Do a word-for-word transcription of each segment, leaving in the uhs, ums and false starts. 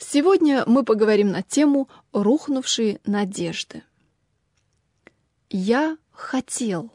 Сегодня мы поговорим на тему «Рухнувшие надежды». «Я хотел».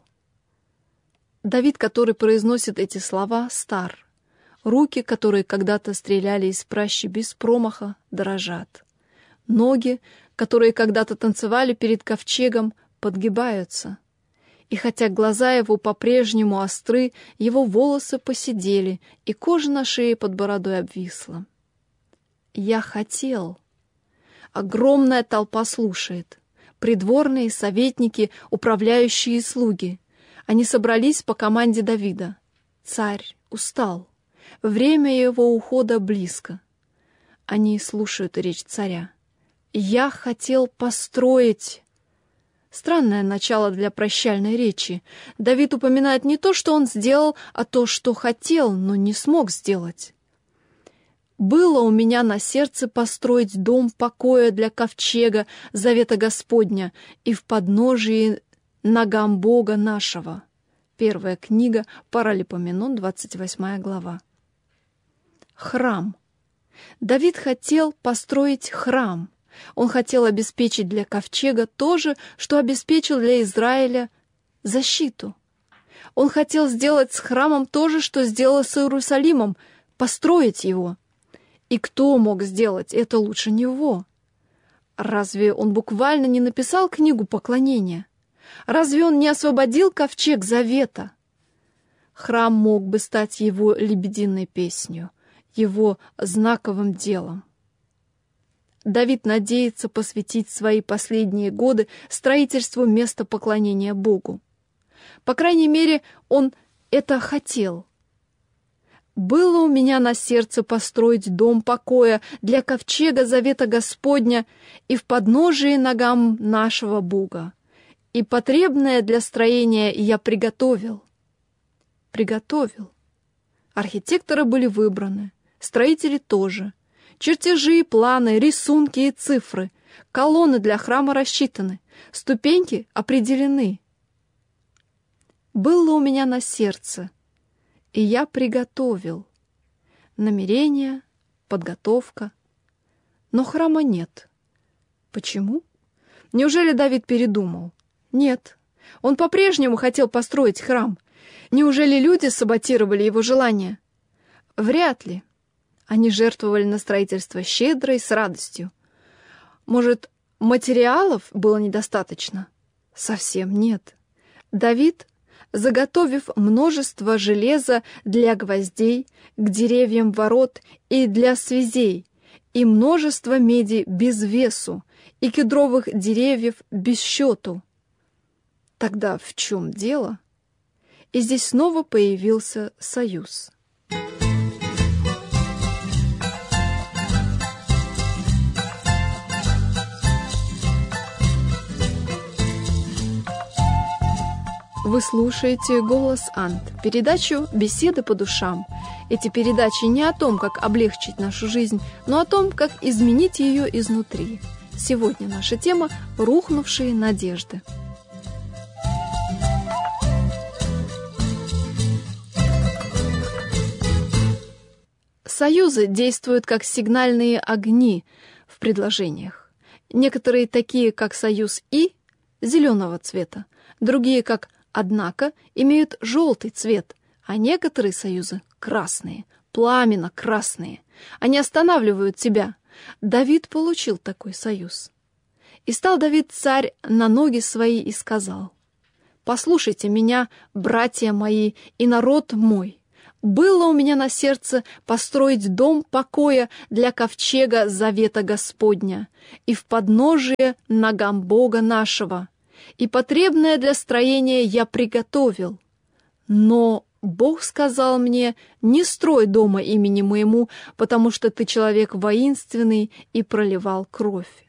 Давид, который произносит эти слова, стар. Руки, которые когда-то стреляли из пращи без промаха, дрожат. Ноги, которые когда-то танцевали перед ковчегом, подгибаются. И хотя глаза его по-прежнему остры, его волосы поседели, и кожа на шее под бородой обвисла. «Я хотел». Огромная толпа слушает. Придворные, советники, управляющие и слуги. Они собрались по команде Давида. Царь устал. Время его ухода близко. Они слушают речь царя. «Я хотел построить». Странное начало для прощальной речи. Давид упоминает не то, что он сделал, а то, что хотел, но не смог сделать. «Было у меня на сердце построить дом покоя для ковчега завета Господня и в подножии ногам Бога нашего». Первая книга Паралипоменон, двадцать восьмая глава. Храм. Давид хотел построить храм. Он хотел обеспечить для ковчега то же, что обеспечил для Израиля защиту. Он хотел сделать с храмом то же, что сделал с Иерусалимом, построить его. И кто мог сделать это лучше него? Разве он буквально не написал книгу поклонения? Разве он не освободил ковчег завета? Храм мог бы стать его лебединой песнью, его знаковым делом. Давид надеется посвятить свои последние годы строительству места поклонения Богу. По крайней мере, он это хотел. «Было у меня на сердце построить дом покоя для ковчега завета Господня и в подножии ногам нашего Бога, и потребное для строения я приготовил». Приготовил. Архитекторы были выбраны, строители тоже. Чертежи, планы, рисунки и цифры, колонны для храма рассчитаны, ступеньки определены. «Было у меня на сердце, и я приготовил». Намерение, подготовка. Но храма нет. Почему? Неужели Давид передумал? Нет. Он по-прежнему хотел построить храм. Неужели люди саботировали его желание? Вряд ли. Они жертвовали на строительство щедро и с радостью. Может, материалов было недостаточно? Совсем нет. Давид, заготовив множество железа для гвоздей, к деревьям ворот и для связей, и множество меди без весу, и кедровых деревьев без счету. Тогда в чем дело? И здесь снова появился союз. Вы слушаете «Голос Ант», передачу «Беседы по душам». Эти передачи не о том, как облегчить нашу жизнь, но о том, как изменить ее изнутри. Сегодня наша тема «Рухнувшие надежды». Союзы действуют как сигнальные огни в предложениях. Некоторые такие, как союз «и» зеленого цвета, другие, как «однако», имеют желтый цвет, а некоторые союзы красные, пламенно-красные. Они останавливают тебя. Давид получил такой союз. «И стал Давид царь на ноги свои и сказал: послушайте меня, братья мои и народ мой. Было у меня на сердце построить дом покоя для ковчега завета Господня и в подножие ногам Бога нашего, и потребное для строения я приготовил. Но Бог сказал мне: не строй дома имени моему, потому что ты человек воинственный и проливал кровь.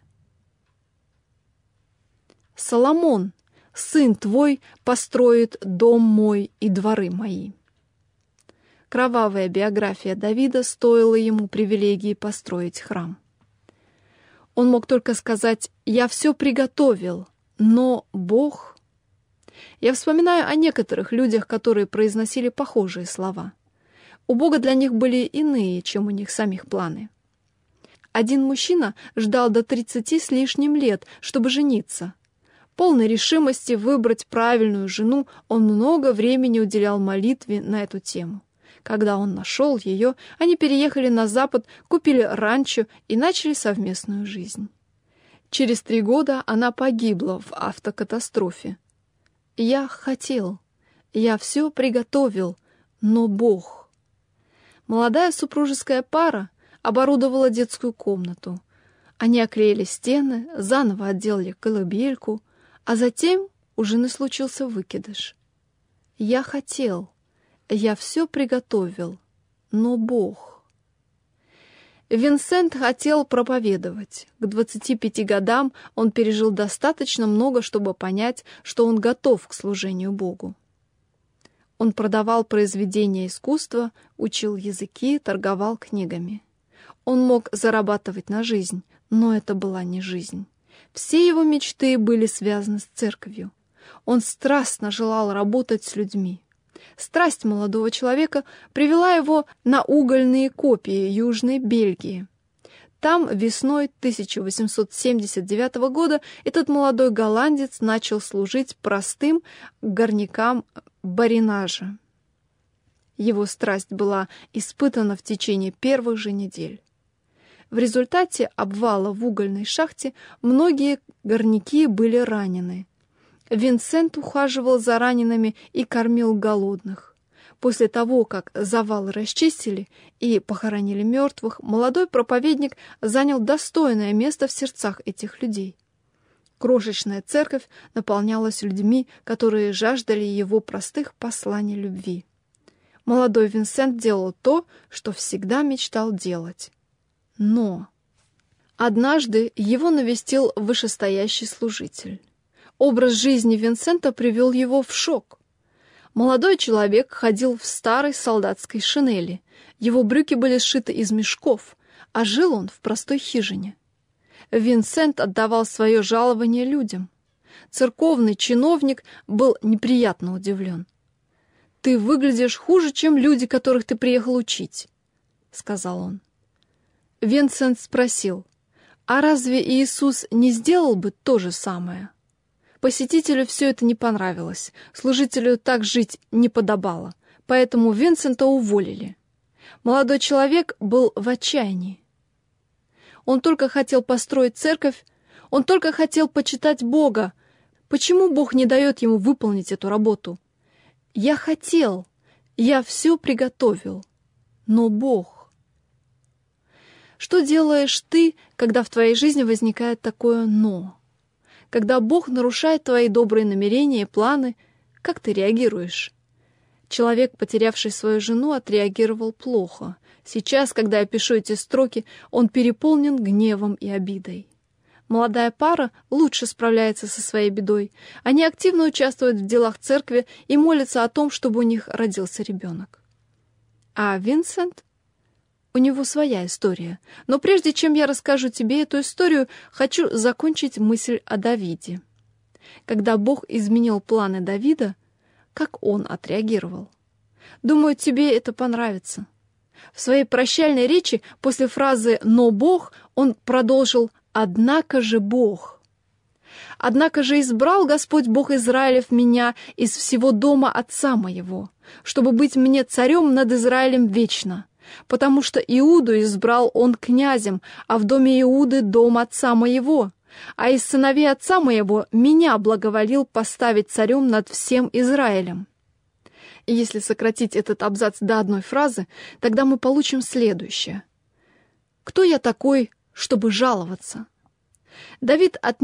Соломон, сын твой, построит дом мой и дворы мои». Кровавая биография Давида стоила ему привилегии построить храм. Он мог только сказать: «Я все приготовил», но Бог... Я вспоминаю о некоторых людях, которые произносили похожие слова. У Бога для них были иные, чем у них самих планы. Один мужчина ждал до тридцати с лишним лет, чтобы жениться. Полной решимости выбрать правильную жену, он много времени уделял молитве на эту тему. Когда он нашел ее, они переехали на Запад, купили ранчо и начали совместную жизнь. Через три года она погибла в автокатастрофе. «Я хотел, я все приготовил, но Бог». Молодая супружеская пара оборудовала детскую комнату. Они оклеили стены, заново отделали колыбельку, а затем у жены случился выкидыш. «Я хотел, я все приготовил, но Бог». Винсент хотел проповедовать. К двадцати пяти годам он пережил достаточно много, чтобы понять, что он готов к служению Богу. Он продавал произведения искусства, учил языки, торговал книгами. Он мог зарабатывать на жизнь, но это была не жизнь. Все его мечты были связаны с церковью. Он страстно желал работать с людьми. Страсть молодого человека привела его на угольные копии Южной Бельгии. Там весной тысяча восемьсот семьдесят девятого года этот молодой голландец начал служить простым горнякам баринажа. Его страсть была испытана в течение первых же недель. В результате обвала в угольной шахте многие горняки были ранены. Винсент ухаживал за ранеными и кормил голодных. После того, как завал расчистили и похоронили мертвых, молодой проповедник занял достойное место в сердцах этих людей. Крошечная церковь наполнялась людьми, которые жаждали его простых посланий любви. Молодой Винсент делал то, что всегда мечтал делать. Но однажды его навестил вышестоящий служитель. Образ жизни Винсента привел его в шок. Молодой человек ходил в старой солдатской шинели, его брюки были сшиты из мешков, а жил он в простой хижине. Винсент отдавал свое жалование людям. Церковный чиновник был неприятно удивлен. «Ты выглядишь хуже, чем люди, которых ты приехал учить», — сказал он. Винсент спросил: «А разве Иисус не сделал бы то же самое?» Посетителю все это не понравилось, служителю так жить не подобало, поэтому Винсента уволили. Молодой человек был в отчаянии. Он только хотел построить церковь, он только хотел почитать Бога. Почему Бог не дает ему выполнить эту работу? «Я хотел, я все приготовил, но Бог». Что делаешь ты, когда в твоей жизни возникает такое «но»? Когда Бог нарушает твои добрые намерения и планы, как ты реагируешь? Человек, потерявший свою жену, отреагировал плохо. Сейчас, когда я пишу эти строки, он переполнен гневом и обидой. Молодая пара лучше справляется со своей бедой. Они активно участвуют в делах церкви и молятся о том, чтобы у них родился ребенок. А Винсент? У него своя история. Но прежде чем я расскажу тебе эту историю, хочу закончить мысль о Давиде. Когда Бог изменил планы Давида, как он отреагировал? Думаю, тебе это понравится. В своей прощальной речи после фразы «но Бог» он продолжил «однако же Бог». «Однако же избрал Господь Бог Израилев меня из всего дома отца моего, чтобы быть мне царем над Израилем вечно. Потому что Иуду избрал он князем, а в доме Иуды дом отца моего, а из сыновей отца моего меня благоволил поставить царем над всем Израилем». И если сократить этот абзац до одной фразы, тогда мы получим следующее. Кто я такой, чтобы жаловаться? Давид от